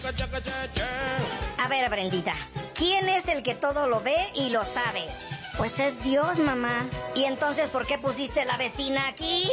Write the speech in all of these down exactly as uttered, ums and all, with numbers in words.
A ver, Brendita, ¿quién es el que todo lo ve y lo sabe? Pues es Dios, mamá. ¿Y entonces por qué pusiste la vecina aquí?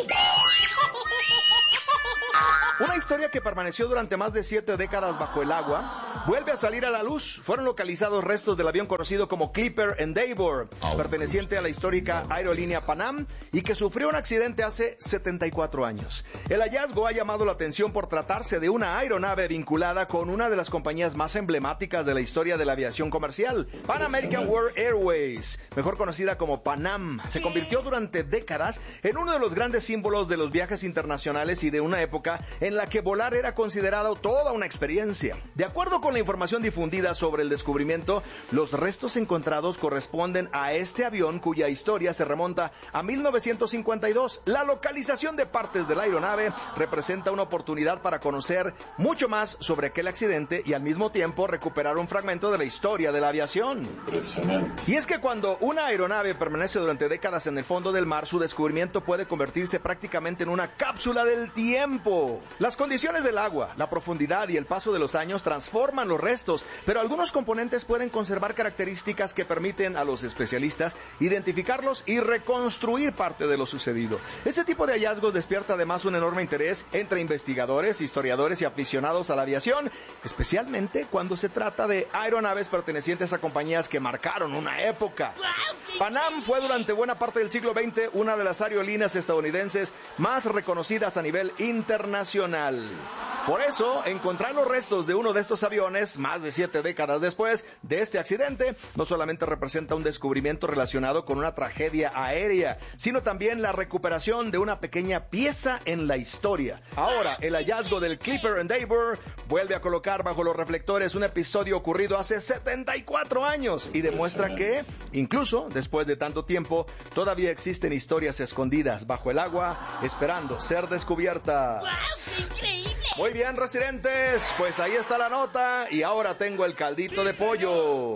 Una historia que permaneció durante más de siete décadas bajo el agua vuelve a salir a la luz. Fueron localizados restos del avión conocido como Clipper Endeavour, perteneciente a la histórica aerolínea Pan Am y que sufrió un accidente hace setenta y cuatro años. El hallazgo ha llamado la atención por tratarse de una aeronave vinculada con una de las compañías más emblemáticas de la historia de la aviación comercial, Pan American World Airways, mejor conocida como Pan Am. Se convirtió durante décadas en uno de los grandes símbolos de los viajes internacionales y de una época en la que volar era considerado toda una experiencia. De acuerdo con la información difundida sobre el descubrimiento, los restos encontrados corresponden a este avión cuya historia se remonta a mil novecientos cincuenta y dos. La localización de partes de la aeronave representa una oportunidad para conocer mucho más sobre aquel accidente y al mismo tiempo recuperar un fragmento de la historia de la aviación. Impresionante. Y es que cuando una aeronave permanece durante décadas en el fondo del mar, su descubrimiento puede convertirse prácticamente en una cápsula del tiempo. Las condiciones del agua, la profundidad y el paso de los años transforman los restos, pero algunos componentes pueden conservar características que permiten a los especialistas identificarlos y reconstruir parte de lo sucedido. Este tipo de hallazgos despierta además un enorme interés entre investigadores, historiadores y aficionados a la aviación, especialmente cuando se trata de aeronaves pertenecientes a compañías que marcaron una época. Pan Am fue durante buena parte del siglo veinte una de las aerolíneas estadounidenses más reconocidas a nivel internacional. Por eso, encontrar los restos de uno de estos aviones, más de siete décadas después de este accidente, no solamente representa un descubrimiento relacionado con una tragedia aérea, sino también la recuperación de una pequeña pieza en la historia. Ahora, el hallazgo del Clipper Endeavour vuelve a colocar bajo los reflectores un episodio ocurrido hace setenta y cuatro años y demuestra que, incluso después de tanto tiempo, todavía existen historias escondidas bajo el agua, esperando ser descubiertas. ¡Wow! ¡Increíble! Muy bien, residentes, pues ahí está la nota y ahora tengo el caldito de pollo.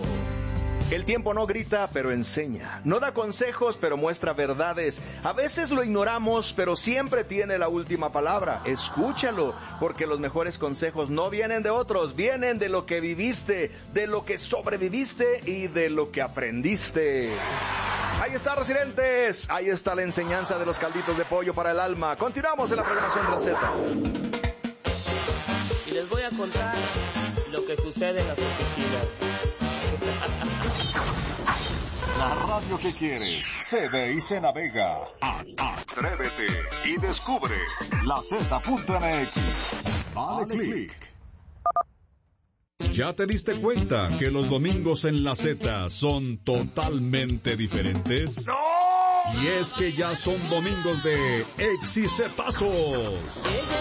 El tiempo no grita, pero enseña. No da consejos, pero muestra verdades. A veces lo ignoramos, pero siempre tiene la última palabra. Escúchalo, porque los mejores consejos no vienen de otros, vienen de lo que viviste, de lo que sobreviviste y de lo que aprendiste. Ahí está, residentes. Ahí está la enseñanza de los calditos de pollo para el alma. Continuamos en la programación de la Z. Y les voy a contar lo que sucede en las oficinas. La radio que quieres se ve y se navega. Atrévete y descubre la Z punto M X. Dale click. ¿Ya te diste cuenta que los domingos en la Z son totalmente diferentes? ¡No! Y es que ya son domingos de Exicetazos.